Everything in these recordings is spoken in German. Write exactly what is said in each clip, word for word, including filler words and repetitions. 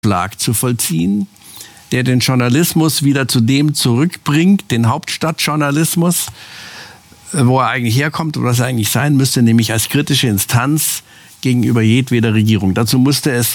Schlag zu vollziehen, der den Journalismus wieder zu dem zurückbringt, den Hauptstadtjournalismus, wo er eigentlich herkommt und was er eigentlich sein müsste, nämlich als kritische Instanz gegenüber jedweder Regierung. Dazu musste es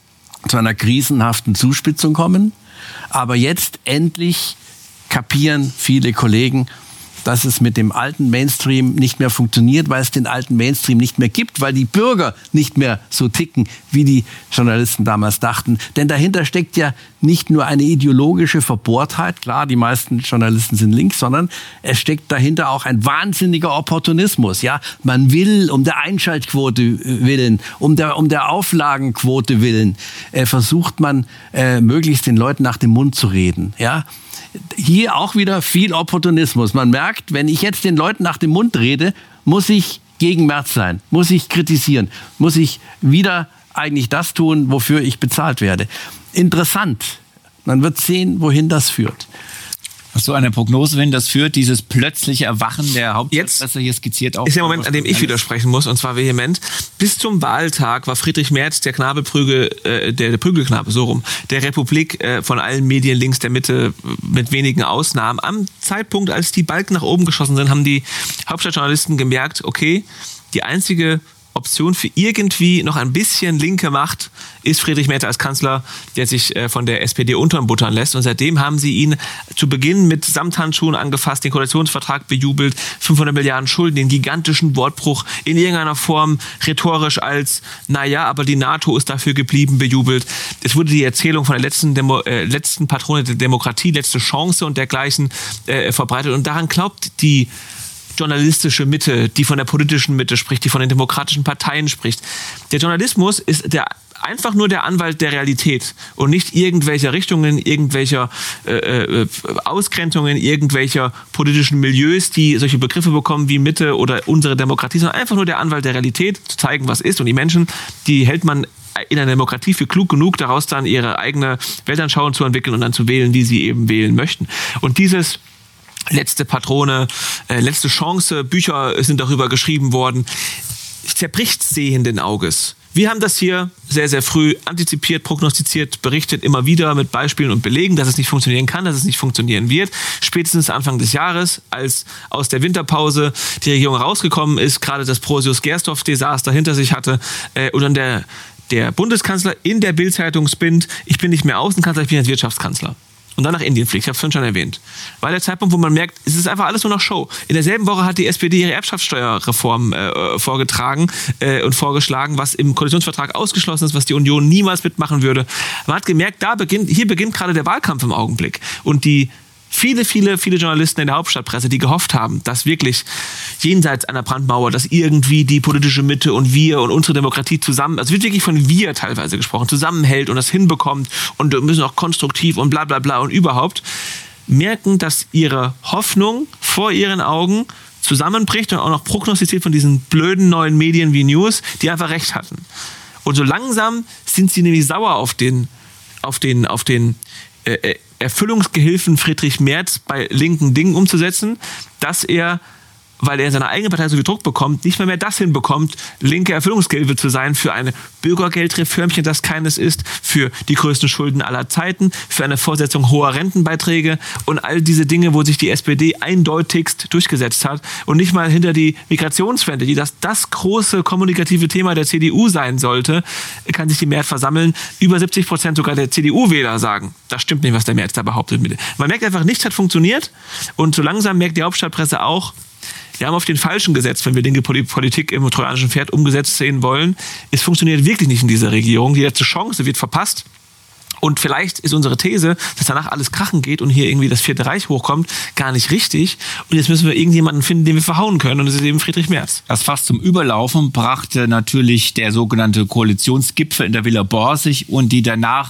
zu einer krisenhaften Zuspitzung kommen. Aber jetzt endlich kapieren viele Kollegen, dass es mit dem alten Mainstream nicht mehr funktioniert, weil es den alten Mainstream nicht mehr gibt, weil die Bürger nicht mehr so ticken, wie die Journalisten damals dachten. Denn dahinter steckt ja nicht nur eine ideologische Verbohrtheit, klar, die meisten Journalisten sind links, sondern es steckt dahinter auch ein wahnsinniger Opportunismus. Ja, man will um der Einschaltquote willen, um der, um der Auflagenquote willen, äh, versucht man äh, möglichst den Leuten nach dem Mund zu reden. Ja. Hier auch wieder viel Opportunismus. Man merkt, wenn ich jetzt den Leuten nach dem Mund rede, muss ich gegen Merz sein, muss ich kritisieren, muss ich wieder eigentlich das tun, wofür ich bezahlt werde. Interessant. Man wird sehen, wohin das führt. Hast du eine Prognose, wenn das führt, dieses plötzliche Erwachen der Hauptstadtpresse hier skizziert? Auch ist der Moment, an dem ich widersprechen muss, und zwar vehement. Bis zum Wahltag war Friedrich Merz der Knabelprügel, äh, der, der Prügelknabe, so rum, der Republik äh, von allen Medien links der Mitte mit wenigen Ausnahmen. Am Zeitpunkt, als die Balken nach oben geschossen sind, haben die Hauptstadtjournalisten gemerkt, okay, die einzige Option für irgendwie noch ein bisschen linke Macht ist Friedrich Merz als Kanzler, der sich von der S P D unterbuttern lässt. Und seitdem haben sie ihn zu Beginn mit Samthandschuhen angefasst, den Koalitionsvertrag bejubelt, fünfhundert Milliarden Schulden, den gigantischen Wortbruch in irgendeiner Form rhetorisch als, naja, aber die NATO ist dafür geblieben, bejubelt. Es wurde die Erzählung von der letzten, Demo, äh, letzten Patrone der Demokratie, letzte Chance und dergleichen äh, verbreitet. Und daran glaubt die journalistische Mitte, die von der politischen Mitte spricht, die von den demokratischen Parteien spricht. Der Journalismus ist der einfach nur der Anwalt der Realität und nicht irgendwelcher Richtungen, irgendwelcher äh, Ausgrenzungen, irgendwelcher politischen Milieus, die solche Begriffe bekommen wie Mitte oder unsere Demokratie, sondern einfach nur der Anwalt der Realität, zu zeigen, was ist. Und die Menschen, die hält man in einer Demokratie für klug genug, daraus dann ihre eigene Weltanschauung zu entwickeln und dann zu wählen, wie sie eben wählen möchten. Und dieses letzte Patrone, äh, letzte Chance, Bücher sind darüber geschrieben worden, zerbricht sehenden Auges. Wir haben das hier sehr, sehr früh antizipiert, prognostiziert, berichtet immer wieder mit Beispielen und Belegen, dass es nicht funktionieren kann, dass es nicht funktionieren wird. Spätestens Anfang des Jahres, als aus der Winterpause die Regierung rausgekommen ist, gerade das Prosius-Gersdorf-Desaster hinter sich hatte äh, und dann der, der Bundeskanzler in der Bild-Zeitung spinnt, ich bin nicht mehr Außenkanzler, ich bin jetzt Wirtschaftskanzler. Und dann nach Indien fliegt. Ich habe es vorhin schon erwähnt. Weil der Zeitpunkt, wo man merkt, es ist einfach alles nur noch Show. In derselben Woche hat die S P D ihre Erbschaftssteuerreform äh, vorgetragen äh, und vorgeschlagen, was im Koalitionsvertrag ausgeschlossen ist, was die Union niemals mitmachen würde. Man hat gemerkt, da beginnt, hier beginnt gerade der Wahlkampf im Augenblick. Und die viele, viele, viele Journalisten in der Hauptstadtpresse, die gehofft haben, dass wirklich jenseits einer Brandmauer, dass irgendwie die politische Mitte und wir und unsere Demokratie zusammen, also wird wirklich von wir teilweise gesprochen, zusammenhält und das hinbekommt und müssen auch konstruktiv und bla bla bla und überhaupt, merken, dass ihre Hoffnung vor ihren Augen zusammenbricht und auch noch prognostiziert von diesen blöden neuen Medien wie News, die einfach recht hatten. Und so langsam sind sie nämlich sauer auf den, auf den, auf den äh, Erfüllungsgehilfen Friedrich Merz bei linken Dingen umzusetzen, dass er, weil er in seiner eigenen Partei so viel Druck bekommt, nicht mehr mehr das hinbekommt, linke Erfüllungsgehilfe zu sein für ein Bürgergeldreformchen, das keines ist, für die größten Schulden aller Zeiten, für eine Fortsetzung hoher Rentenbeiträge und all diese Dinge, wo sich die S P D eindeutigst durchgesetzt hat und nicht mal hinter die Migrationswende, die das, das große kommunikative Thema der C D U sein sollte, kann sich die Merz versammeln. Über siebzig Prozent sogar der C D U-Wähler sagen, das stimmt nicht, was der Merz da behauptet. Man merkt einfach, nichts hat funktioniert und so langsam merkt die Hauptstadtpresse auch, wir haben auf den Falschen gesetzt, wenn wir die Politik im trojanischen Pferd umgesetzt sehen wollen. Es funktioniert wirklich nicht in dieser Regierung. Die letzte Chance wird verpasst. Und vielleicht ist unsere These, dass danach alles krachen geht und hier irgendwie das Vierte Reich hochkommt, gar nicht richtig. Und jetzt müssen wir irgendjemanden finden, den wir verhauen können. Und das ist eben Friedrich Merz. Das Fass zum Überlaufen brachte natürlich der sogenannte Koalitionsgipfel in der Villa Borsig und die danach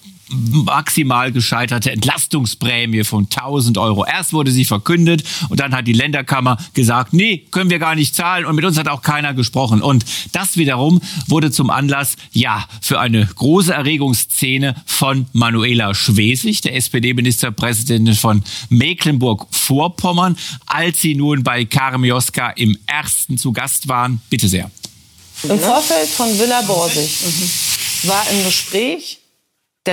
maximal gescheiterte Entlastungsprämie von tausend Euro. Erst wurde sie verkündet und dann hat die Länderkammer gesagt, nee, können wir gar nicht zahlen und mit uns hat auch keiner gesprochen. Und das wiederum wurde zum Anlass, ja, für eine große Erregungsszene von Manuela Schwesig, der S P D-Ministerpräsidentin von Mecklenburg-Vorpommern, als sie nun bei Karin Mioska im Ersten zu Gast waren. Bitte sehr. Im Vorfeld von Villa Borsig mhm. war im Gespräch,